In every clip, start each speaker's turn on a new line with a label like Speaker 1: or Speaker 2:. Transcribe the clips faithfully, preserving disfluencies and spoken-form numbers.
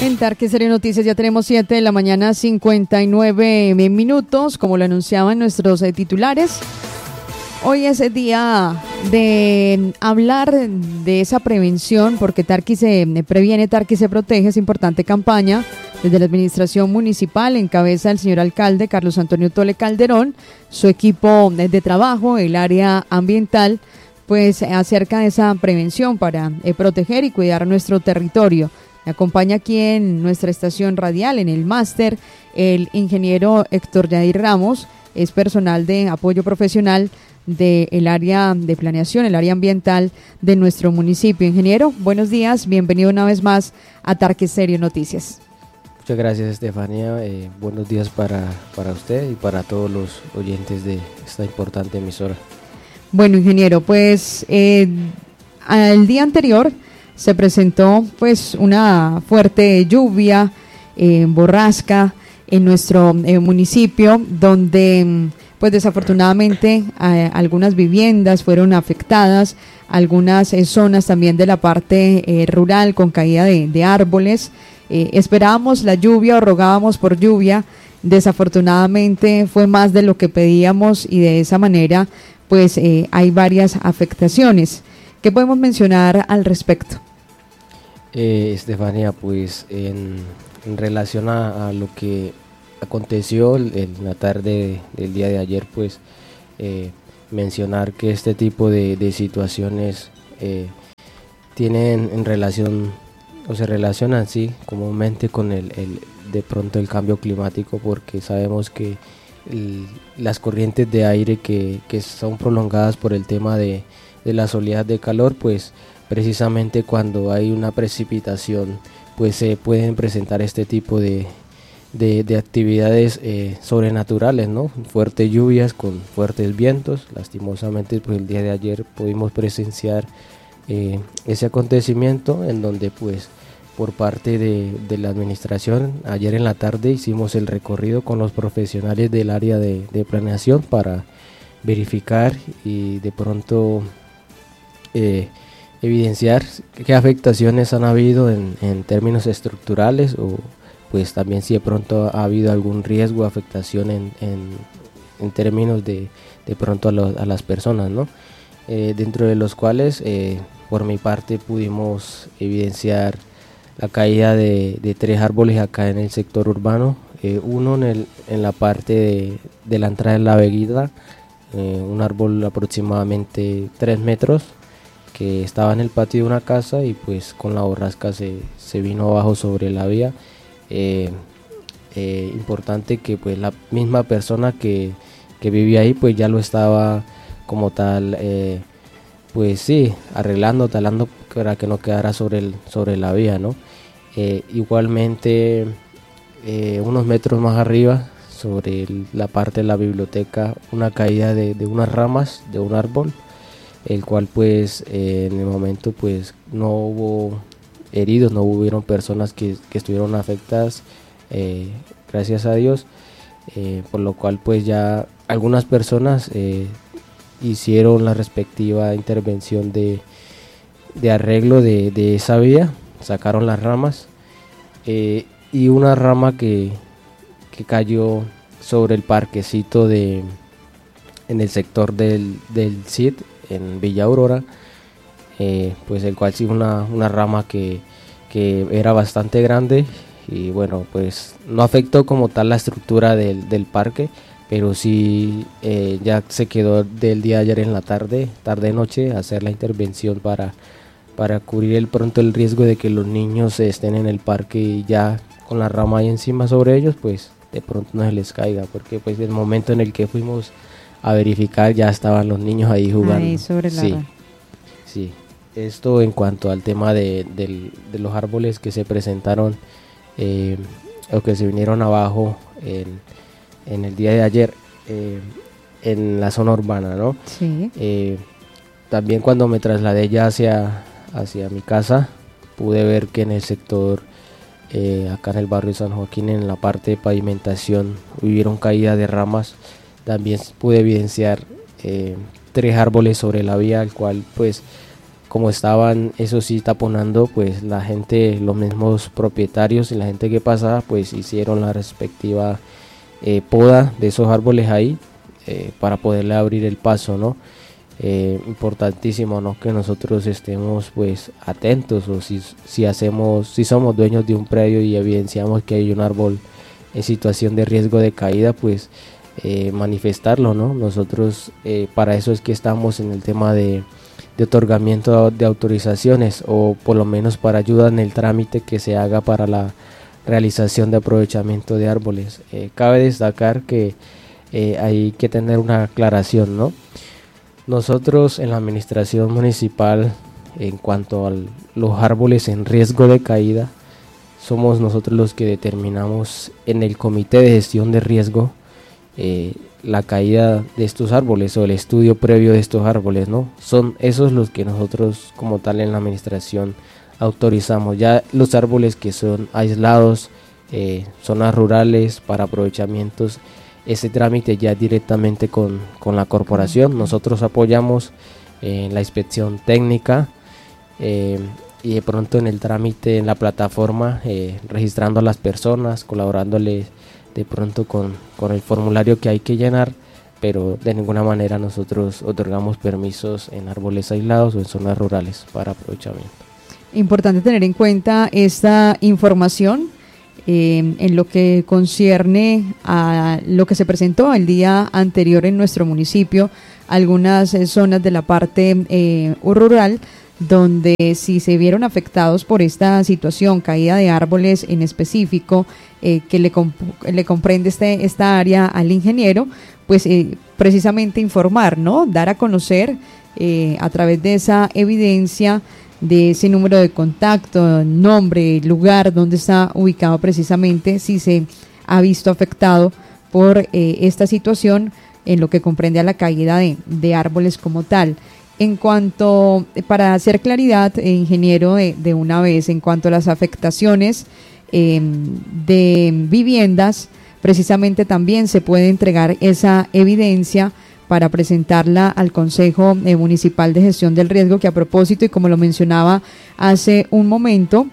Speaker 1: En Tarque Serio Noticias ya tenemos siete de la mañana, cincuenta y nueve minutos, como lo anunciaban nuestros eh, titulares. Hoy es el día de hablar de esa prevención, porque Tarqui se previene, Tarqui se protege, es importante campaña desde la administración municipal, en cabeza del señor alcalde Carlos Antonio Tole Calderón, su equipo de trabajo, el área ambiental, pues acerca de esa prevención para eh, proteger y cuidar nuestro territorio. Me acompaña aquí en nuestra estación radial, en el máster, el ingeniero Héctor Yadir Ramos, es personal de apoyo profesional del área de planeación, el área ambiental de nuestro municipio. Ingeniero, buenos días, bienvenido una vez más a Tarque Serio Noticias.
Speaker 2: Muchas gracias, Estefanía, eh, buenos días para, para usted y para todos los oyentes de esta importante emisora.
Speaker 1: Bueno, ingeniero, pues eh, al día anterior se presentó pues una fuerte lluvia, eh, borrasca en nuestro eh, municipio, donde pues desafortunadamente eh, algunas viviendas fueron afectadas, algunas eh, zonas también de la parte eh, rural con caída de, de árboles. Eh, esperábamos la lluvia o rogábamos por lluvia, desafortunadamente fue más de lo que pedíamos y de esa manera pues eh, hay varias afectaciones. ¿Qué podemos mencionar al respecto?
Speaker 2: Eh, Estefanía, pues en, en relación a, a lo que aconteció en la tarde del día de ayer, pues eh, mencionar que este tipo de, de situaciones eh, tienen en relación o se relacionan sí comúnmente con el, el de pronto el cambio climático, porque sabemos que el, las corrientes de aire que, que son prolongadas por el tema de, de las oleadas de calor, pues precisamente cuando hay una precipitación pues se pueden presentar este tipo de De, de actividades eh, sobrenaturales, ¿no? Fuertes lluvias con fuertes vientos. Lastimosamente pues el día de ayer pudimos presenciar eh, ese acontecimiento en donde pues por parte de, de la administración ayer en la tarde hicimos el recorrido con los profesionales del área de, de planeación para verificar y de pronto eh, evidenciar qué afectaciones han habido en, en términos estructurales o pues también si de pronto ha habido algún riesgo o afectación en, en, en términos de, de pronto a, lo, a las personas, ¿no? Eh, dentro de los cuales eh, por mi parte pudimos evidenciar la caída de, de tres árboles acá en el sector urbano, eh, uno en, el, en la parte de, de la entrada de la Veguita, eh, un árbol aproximadamente tres metros que estaba en el patio de una casa y pues con la borrasca se, se vino abajo sobre la vía. Eh, eh, importante que pues la misma persona que, que vivía ahí pues ya lo estaba como tal eh, pues sí arreglando, talando para que no quedara sobre, el, sobre la vía, ¿no? Eh, igualmente eh, unos metros más arriba sobre el, la parte de la biblioteca una caída de, de unas ramas de un árbol, el cual pues eh, en el momento pues no hubo heridos, no hubieron personas que, que estuvieron afectadas, eh, gracias a Dios, eh, por lo cual pues ya algunas personas eh, hicieron la respectiva intervención de, de arreglo de, de esa vía, sacaron las ramas eh, y una rama que, que cayó sobre el parquecito de en el sector del, del C I D en Villa Aurora. Eh, pues el cual sí una, una rama que, que era bastante grande y bueno pues no afectó como tal la estructura del, del parque, pero sí eh, ya se quedó del día de ayer en la tarde, tarde noche, hacer la intervención para, para cubrir el pronto el riesgo de que los niños estén en el parque y ya con la rama ahí encima sobre ellos pues de pronto no se les caiga, porque pues el momento en el que fuimos a verificar ya estaban los niños ahí jugando.
Speaker 1: Ahí sobre la
Speaker 2: sí, sí. Esto en cuanto al tema de, de, de los árboles que se presentaron eh, o que se vinieron abajo en, en el día de ayer eh, en la zona urbana, ¿no?
Speaker 1: Sí.
Speaker 2: Eh, también cuando me trasladé ya hacia, hacia mi casa pude ver que en el sector eh, acá en el barrio San Joaquín, en la parte de pavimentación, hubieron caída de ramas. También pude evidenciar eh, tres árboles sobre la vía, el cual pues como estaban, eso sí, taponando, pues la gente, los mismos propietarios y la gente que pasaba, pues hicieron la respectiva eh, poda de esos árboles ahí eh, para poderle abrir el paso, ¿no? Eh, importantísimo, ¿no? Que nosotros estemos pues atentos, o si, si hacemos, si somos dueños de un predio y evidenciamos que hay un árbol en situación de riesgo de caída, pues eh, manifestarlo, ¿no? Nosotros eh, para eso es que estamos en el tema de de otorgamiento de autorizaciones, o por lo menos para ayuda en el trámite que se haga para la realización de aprovechamiento de árboles. Eh, cabe destacar que eh, hay que tener una aclaración, ¿no? Nosotros en la administración municipal, en cuanto a los árboles en riesgo de caída, somos nosotros los que determinamos en el comité de gestión de riesgo eh, la caída de estos árboles o el estudio previo de estos árboles, ¿no? Son esos los que nosotros como tal en la administración autorizamos. Ya los árboles que son aislados, eh, zonas rurales para aprovechamientos, ese trámite ya directamente con, con la corporación. Nosotros apoyamos en eh, la inspección técnica eh, y de pronto en el trámite en la plataforma, eh, registrando a las personas, colaborándoles de pronto con, con el formulario que hay que llenar, pero de ninguna manera nosotros otorgamos permisos en árboles aislados o en zonas rurales para aprovechamiento.
Speaker 1: Importante tener en cuenta esta información eh, en lo que concierne a lo que se presentó el día anterior en nuestro municipio, algunas eh, zonas de la parte eh, rural, donde si se vieron afectados por esta situación, caída de árboles en específico, eh, que le, comp le comprende este, esta área al ingeniero, pues eh, precisamente informar, ¿no? Dar a conocer eh, a través de esa evidencia, de ese número de contacto, nombre, lugar donde está ubicado precisamente, si se ha visto afectado por eh, esta situación en lo que comprende a la caída de, de árboles como tal. En cuanto, para hacer claridad, eh, ingeniero, de, de una vez, en cuanto a las afectaciones eh, de viviendas, precisamente también se puede entregar esa evidencia para presentarla al Consejo eh, Municipal de Gestión del Riesgo, que a propósito, y como lo mencionaba hace un momento,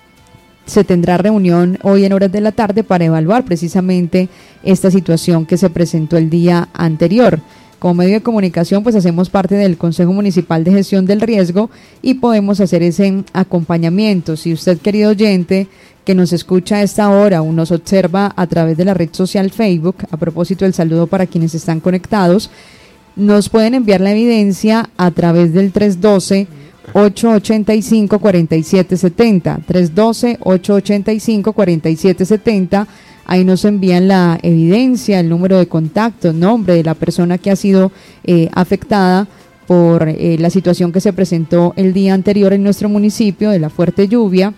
Speaker 1: se tendrá reunión hoy en horas de la tarde para evaluar precisamente esta situación que se presentó el día anterior. Como medio de comunicación, pues hacemos parte del Consejo Municipal de Gestión del Riesgo y podemos hacer ese acompañamiento. Si usted, querido oyente, que nos escucha a esta hora o nos observa a través de la red social Facebook, a propósito del saludo para quienes están conectados, nos pueden enviar la evidencia a través del tres uno dos, ocho ocho cinco, cuatro siete siete cero, tres uno dos, ocho ocho cinco, cuatro siete siete cero. Ahí nos envían la evidencia, el número de contacto, nombre de la persona que ha sido eh, afectada por eh, la situación que se presentó el día anterior en nuestro municipio de la fuerte lluvia,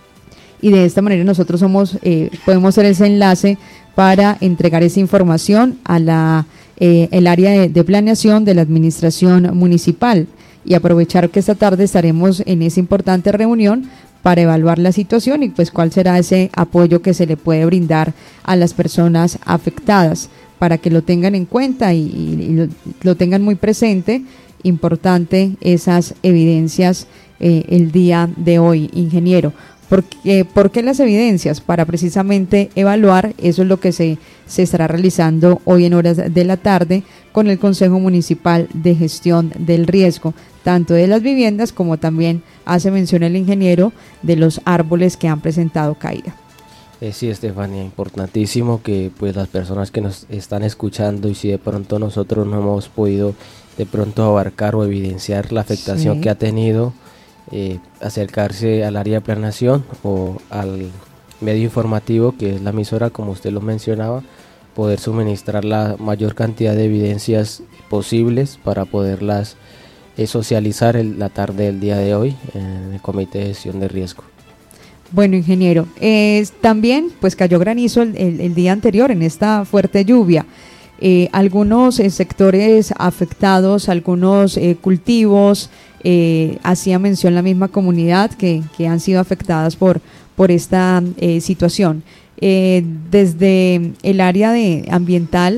Speaker 1: y de esta manera nosotros somos eh, podemos hacer ese enlace para entregar esa información a la eh, el área de, de planeación de la administración municipal, y aprovechar que esta tarde estaremos en esa importante reunión para evaluar la situación y pues cuál será ese apoyo que se le puede brindar a las personas afectadas, para que lo tengan en cuenta y, y lo, lo tengan muy presente. Importante esas evidencias eh, el día de hoy, ingeniero. Porque, ¿por qué las evidencias? Para precisamente evaluar, eso es lo que se, se estará realizando hoy en horas de la tarde con el Consejo Municipal de Gestión del Riesgo, tanto de las viviendas como también hace mención el ingeniero de los árboles que han presentado caída.
Speaker 2: Eh, sí, Estefanía, importantísimo que pues las personas que nos están escuchando, y si de pronto nosotros no hemos podido de pronto abarcar o evidenciar la afectación sí. que ha tenido, eh, acercarse al área de planeación o al medio informativo que es la emisora, como usted lo mencionaba, poder suministrar la mayor cantidad de evidencias posibles para poderlas eh, socializar el, la tarde del día de hoy en el Comité de Gestión de Riesgo.
Speaker 1: Bueno, ingeniero, eh, también pues cayó granizo el, el, el día anterior en esta fuerte lluvia. Eh, algunos eh, sectores afectados, algunos eh, cultivos, eh, hacía mención la misma comunidad que, que han sido afectadas por, por esta eh, situación. Eh, desde el área de ambiental,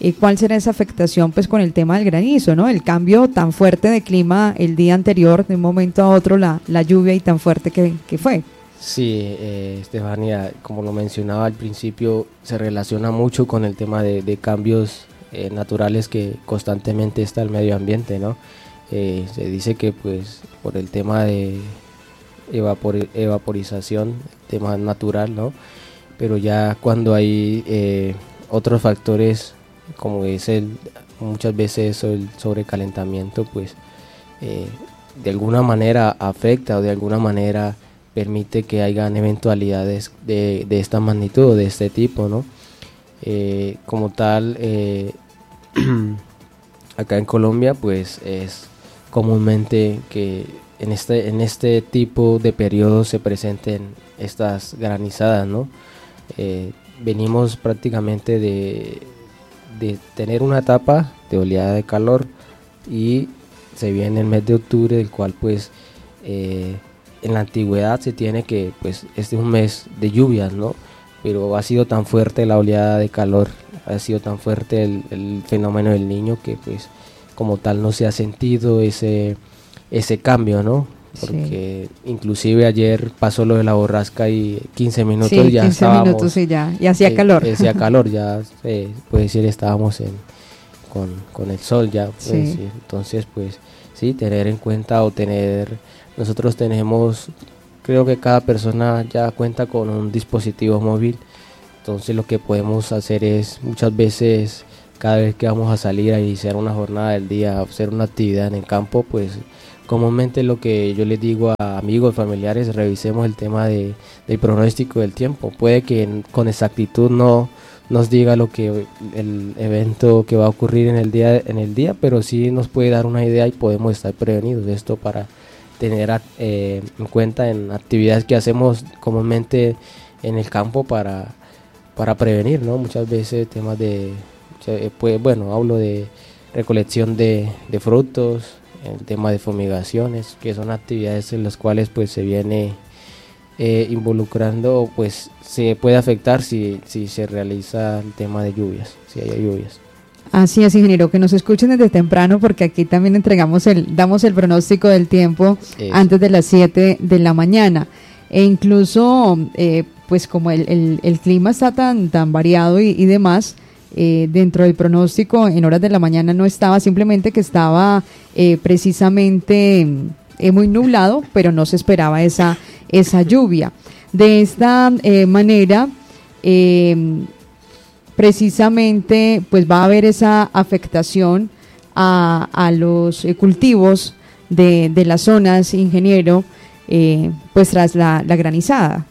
Speaker 1: eh, ¿cuál será esa afectación pues con el tema del granizo, ¿no? El cambio tan fuerte de clima el día anterior, de un momento a otro la, la lluvia y tan fuerte que, que fue.
Speaker 2: Sí, eh, Estefanía, como lo mencionaba al principio, se relaciona mucho con el tema de, de cambios eh, naturales que constantemente está el medio ambiente, ¿no? Eh, se dice que pues por el tema de evapor evaporización, tema natural, ¿no? Pero ya cuando hay eh, otros factores, como es el muchas veces el sobrecalentamiento, pues eh, de alguna manera afecta o de alguna manera permite que hayan eventualidades de, de esta magnitud o de este tipo, ¿no? Eh, como tal, eh, acá en Colombia pues es comúnmente que en este, en este tipo de periodos se presenten estas granizadas, ¿no? Eh, venimos prácticamente de, de tener una etapa de oleada de calor y se viene el mes de octubre, del cual pues eh, en la antigüedad se tiene que pues este es un mes de lluvias, ¿no? Pero ha sido tan fuerte la oleada de calor, ha sido tan fuerte el, el fenómeno del Niño que pues como tal no se ha sentido ese, ese cambio, ¿no? Porque sí. Inclusive ayer pasó lo de la borrasca y quince minutos sí, ya
Speaker 1: quince
Speaker 2: estábamos,
Speaker 1: minutos y ya, y hacía eh, calor.
Speaker 2: Hacía calor, ya eh, puede decir estábamos en, con, con el sol ya, sí. Decir. Entonces pues sí, tener en cuenta o tener, nosotros tenemos, creo que cada persona ya cuenta con un dispositivo móvil, entonces lo que podemos hacer es muchas veces, cada vez que vamos a salir a iniciar una jornada del día, a hacer una actividad en el campo, pues comúnmente lo que yo les digo a amigos, familiares, revisemos el tema de, del pronóstico del tiempo. Puede que en, con exactitud no nos diga lo que el evento que va a ocurrir en el día, en el día, pero sí nos puede dar una idea y podemos estar prevenidos. Esto para tener eh, en cuenta en actividades que hacemos comúnmente en el campo para, para prevenir, ¿no? Muchas veces temas de, pues, bueno, hablo de recolección de, de frutos, el tema de fumigaciones, que son actividades en las cuales pues se viene eh, involucrando, pues se puede afectar si, si se realiza el tema de lluvias, si hay lluvias.
Speaker 1: Así es, ingeniero, que nos escuchen desde temprano porque aquí también entregamos el, damos el pronóstico del tiempo Eso. Antes de las siete de la mañana. E incluso, eh, pues como el, el, el clima está tan, tan variado y, y demás, Eh, dentro del pronóstico en horas de la mañana no estaba, simplemente que estaba eh, precisamente eh, muy nublado, pero no se esperaba esa, esa lluvia. De esta eh, manera, eh, precisamente pues va a haber esa afectación a, a los eh, cultivos de, de las zonas, ingeniero, eh, pues tras la, la granizada.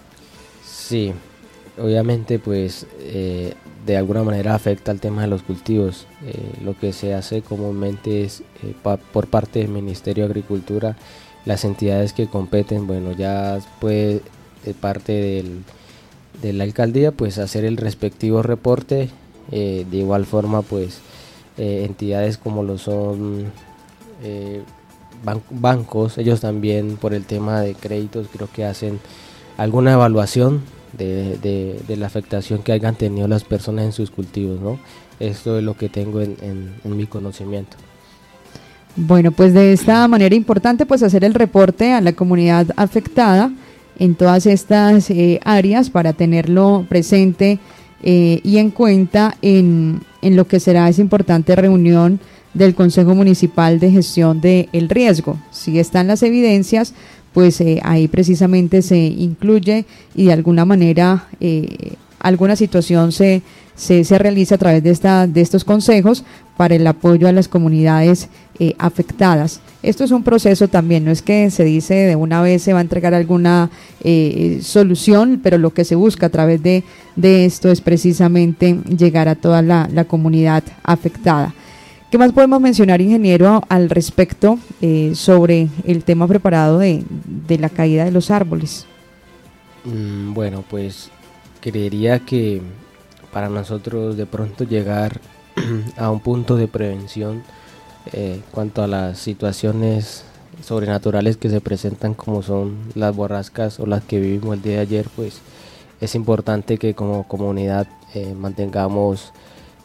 Speaker 2: Sí, obviamente pues eh, de alguna manera afecta al tema de los cultivos. Eh, lo que se hace comúnmente es eh, pa, por parte del Ministerio de Agricultura, las entidades que competen, bueno, ya puede de parte del, de la alcaldía pues hacer el respectivo reporte. Eh, de igual forma pues eh, entidades como lo son eh, ban bancos, ellos también por el tema de créditos creo que hacen alguna evaluación De, de, de la afectación que hayan tenido las personas en sus cultivos, ¿no? Esto es lo que tengo en, en, en mi conocimiento.
Speaker 1: Bueno, pues de esta manera importante pues hacer el reporte a la comunidad afectada en todas estas eh, áreas para tenerlo presente eh, y en cuenta en, en lo que será esa importante reunión del Consejo Municipal de Gestión del Riesgo. Si están las evidencias, pues eh, ahí precisamente se incluye y de alguna manera eh, alguna situación se, se, se realiza a través de, esta, de estos consejos para el apoyo a las comunidades eh, afectadas. Esto es un proceso también, no es que se dice de una vez se va a entregar alguna eh, solución, pero lo que se busca a través de, de esto es precisamente llegar a toda la, la comunidad afectada. ¿Qué más podemos mencionar, ingeniero, al respecto eh, sobre el tema preparado de, de la caída de los árboles?
Speaker 2: Mm, bueno, pues creería que para nosotros de pronto llegar a un punto de prevención eh, cuanto a las situaciones sobrenaturales que se presentan como son las borrascas o las que vivimos el día de ayer, pues es importante que como comunidad eh, mantengamos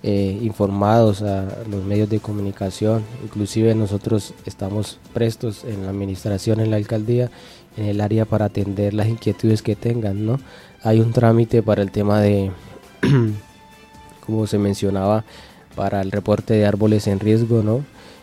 Speaker 2: eh, informados a los medios de comunicación. Inclusive nosotros estamos prestos en la administración, en la alcaldía, en el área para atender las inquietudes que tengan, ¿no? Hay un trámite para el tema de, como se mencionaba, para el reporte de árboles en riesgo, ¿no?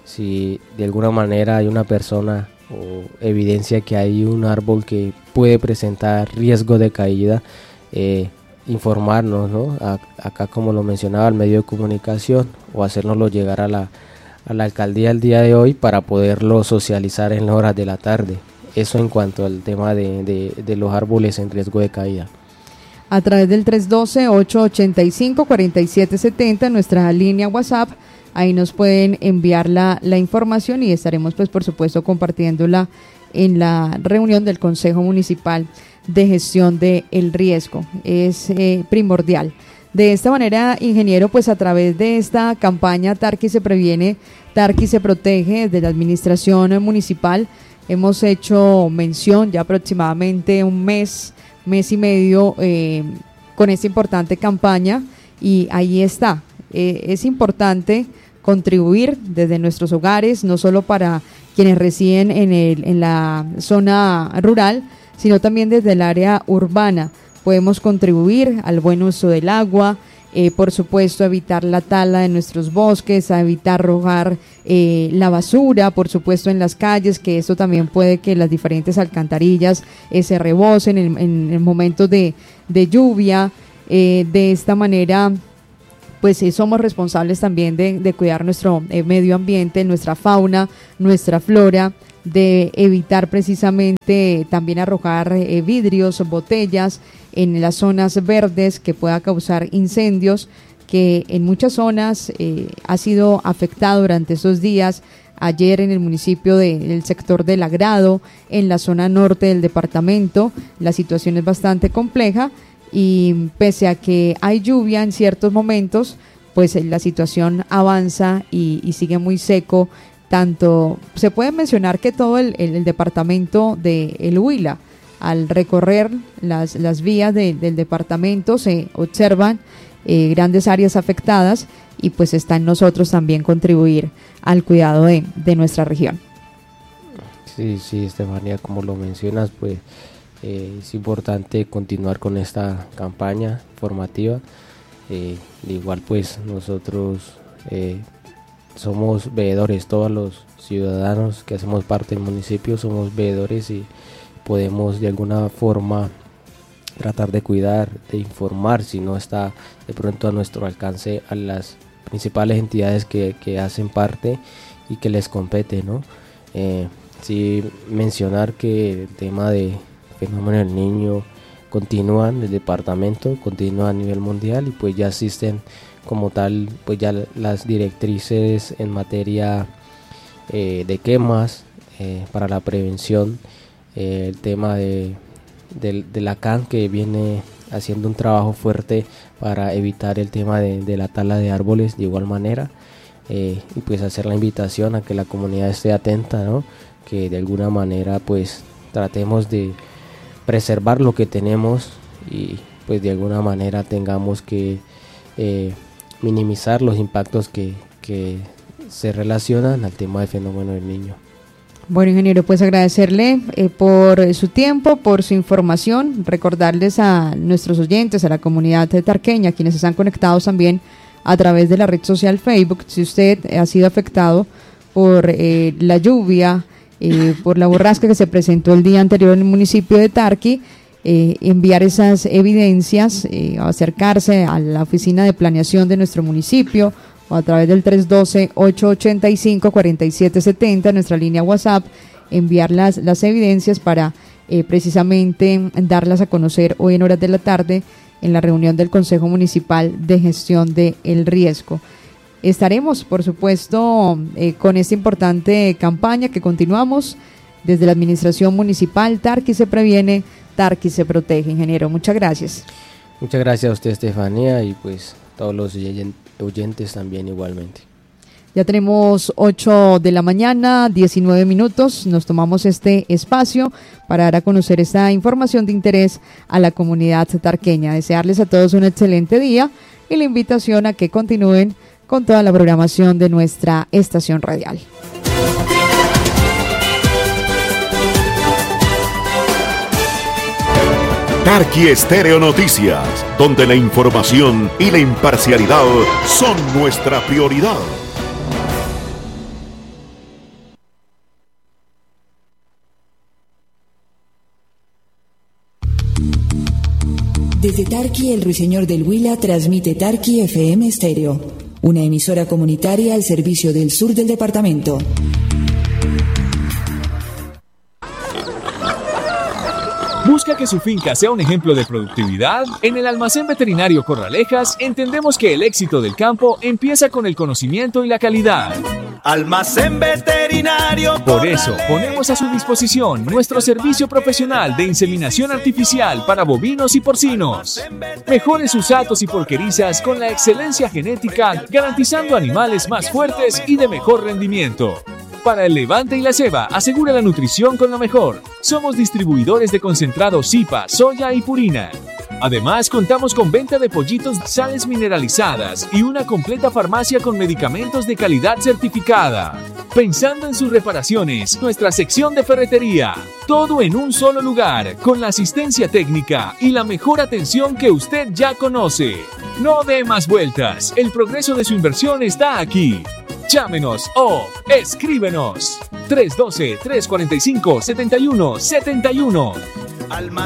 Speaker 2: Si de alguna manera hay una persona o evidencia que hay un árbol que puede presentar riesgo de caída, eh, informarnos, ¿no? A, acá, como lo mencionaba, al medio de comunicación, o hacérnoslo llegar a la, a la alcaldía el día de hoy para poderlo socializar en las horas de la tarde. Eso en cuanto al tema de, de, de los árboles en riesgo de caída.
Speaker 1: A través del tres uno dos, ocho ocho cinco, cuatro siete siete cero, nuestra línea WhatsApp, ahí nos pueden enviar la, la información y estaremos, pues, por supuesto, compartiéndola en la reunión del Consejo Municipal de Gestión del Riesgo. Es eh, primordial. De esta manera, ingeniero, pues a través de esta campaña Tarqui se previene, Tarqui se protege, desde la administración municipal hemos hecho mención ya aproximadamente un mes, mes y medio eh, con esta importante campaña, y ahí está. Eh, es importante contribuir desde nuestros hogares, no solo para quienes residen en, el, en la zona rural, sino también desde el área urbana. Podemos contribuir al buen uso del agua, eh, por supuesto, a evitar la tala de nuestros bosques, a evitar arrojar eh, la basura, por supuesto, en las calles, que esto también puede que las diferentes alcantarillas eh, se rebosen en, en, en momentos de, de lluvia. Eh, de esta manera, pues eh, somos responsables también de, de cuidar nuestro eh, medio ambiente, nuestra fauna, nuestra flora, de evitar precisamente también arrojar eh, vidrios, botellas en las zonas verdes que pueda causar incendios, que en muchas zonas eh, ha sido afectado durante estos días. Ayer en el municipio de, del sector del Agrado, en la zona norte del departamento, la situación es bastante compleja, y pese a que hay lluvia en ciertos momentos, pues la situación avanza y, y sigue muy seco. Tanto se puede mencionar que todo el, el, el departamento de El Huila, al recorrer las, las vías de, del departamento, se observan eh, grandes áreas afectadas, y pues está en nosotros también contribuir al cuidado de, de nuestra región.
Speaker 2: Sí, sí, Estefanía, como lo mencionas, pues eh, es importante continuar con esta campaña formativa. Eh, de igual, pues nosotros eh, somos veedores, todos los ciudadanos que hacemos parte del municipio somos veedores, y podemos de alguna forma tratar de cuidar, de informar, si no está de pronto a nuestro alcance, a las principales entidades que, que hacen parte y que les compete, ¿no? Eh, sí, mencionar que el tema de fenómeno del niño continúa en el departamento, continúa a nivel mundial, y pues ya existen como tal, pues ya las directrices en materia eh, de quemas eh, para la prevención, eh, el tema de, de, de la C A N, que viene haciendo un trabajo fuerte para evitar el tema de, de la tala de árboles de igual manera, eh, y pues hacer la invitación a que la comunidad esté atenta, ¿no? Que de alguna manera pues tratemos de preservar lo que tenemos, y pues de alguna manera tengamos que eh, minimizar los impactos que, que se relacionan al tema del fenómeno del niño.
Speaker 1: Bueno, ingeniero, pues agradecerle eh, por su tiempo, por su información, recordarles a nuestros oyentes, a la comunidad tarqueña, quienes están conectados también a través de la red social Facebook, si usted ha sido afectado por eh, la lluvia, eh, por la borrasca que se presentó el día anterior en el municipio de Tarqui, eh, enviar esas evidencias, eh, acercarse a la oficina de planeación de nuestro municipio, o a través del tres uno dos, ocho ocho cinco, cuatro siete siete cero, nuestra línea WhatsApp, enviar las, las evidencias para eh, precisamente darlas a conocer hoy en horas de la tarde en la reunión del Consejo Municipal de Gestión del Riesgo. Estaremos, por supuesto, eh, con esta importante campaña que continuamos desde la Administración Municipal. Tarqui se previene, Tarqui se protege. Ingeniero, muchas gracias.
Speaker 2: Muchas gracias a usted, Estefanía, y pues todos los oyentes también igualmente.
Speaker 1: Ya tenemos ocho de la mañana, diecinueve minutos. Nos tomamos este espacio para dar a conocer esta información de interés a la comunidad tarqueña. Desearles a todos un excelente día y la invitación a que continúen con toda la programación de nuestra estación radial.
Speaker 3: Tarqui Estéreo Noticias, donde la información y la imparcialidad son nuestra prioridad.
Speaker 4: Desde Tarqui, el Ruiseñor del Huila transmite Tarqui F M Estéreo, una emisora comunitaria al servicio del sur del departamento.
Speaker 5: ¿Busca que su finca sea un ejemplo de productividad? En el Almacén Veterinario Corralejas entendemos que el éxito del campo empieza con el conocimiento y la calidad.
Speaker 6: Almacén Veterinario Corralejas.
Speaker 5: Por eso, ponemos a su disposición nuestro servicio profesional de inseminación artificial para bovinos y porcinos. Mejore sus atos y porquerizas con la excelencia genética, garantizando animales más fuertes y de mejor rendimiento. Para el levante y la ceba, asegura la nutrición con lo mejor. Somos distribuidores de concentrados Zipa, soya y purina. Además, contamos con venta de pollitos, sales mineralizadas y una completa farmacia con medicamentos de calidad certificada. Pensando en sus reparaciones, nuestra sección de ferretería. Todo en un solo lugar, con la asistencia técnica y la mejor atención que usted ya conoce. No dé más vueltas, el progreso de su inversión está aquí. Llámenos o escríbenos tres uno dos, tres cuatro cinco, siete uno siete uno.